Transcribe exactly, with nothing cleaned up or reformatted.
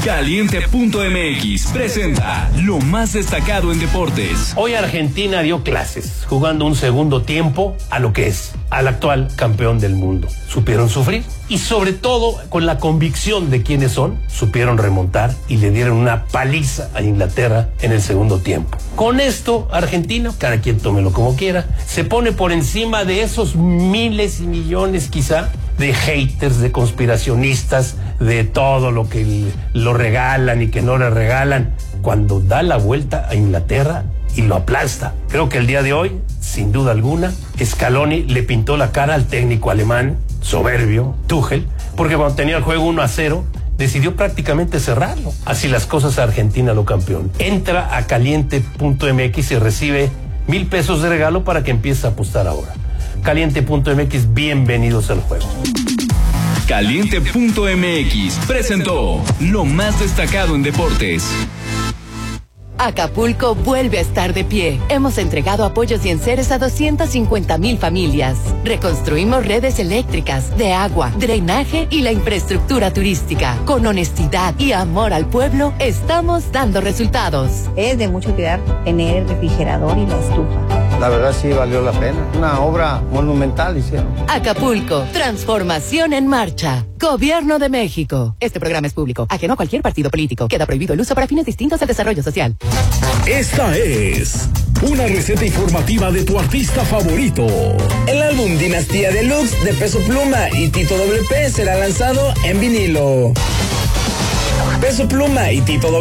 Caliente punto m x presenta lo más destacado en deportes. Hoy Argentina dio clases, jugando un segundo tiempo a lo que es, al actual campeón del mundo. Supieron sufrir y sobre todo, con la convicción de quiénes son, supieron remontar y le dieron una paliza a Inglaterra en el segundo tiempo. Con esto, Argentina, cada quien tómelo como quiera, se pone por encima de esos miles y millones quizá de haters, de conspiracionistas, de todo lo que lo regalan y que no le regalan, cuando da la vuelta a Inglaterra y lo aplasta. Creo que el día de hoy, sin duda alguna, Scaloni le pintó la cara al técnico alemán, soberbio, Tuchel, porque cuando tenía el juego uno a cero, decidió prácticamente cerrarlo. Así las cosas, Argentina lo campeón. Entra a Caliente punto m x y recibe mil pesos de regalo para que empiece a apostar ahora. Caliente punto m x, bienvenidos al juego. Caliente punto m x presentó lo más destacado en deportes. Acapulco vuelve a estar de pie. Hemos entregado apoyos y enseres a doscientas cincuenta mil familias. Reconstruimos redes eléctricas, de agua, drenaje y la infraestructura turística. Con honestidad y amor al pueblo, estamos dando resultados. Es de mucho cuidar tener el refrigerador y la estufa. La verdad sí valió la pena. Una obra monumental hicieron. Acapulco, transformación en marcha. Gobierno de México. Este programa es público, ajeno a cualquier partido político. Queda prohibido el uso para fines distintos al desarrollo social. Esta es una receta informativa de tu artista favorito. El álbum Dinastía Deluxe de Peso Pluma y Tito W P será lanzado en vinilo. Peso Pluma y Tito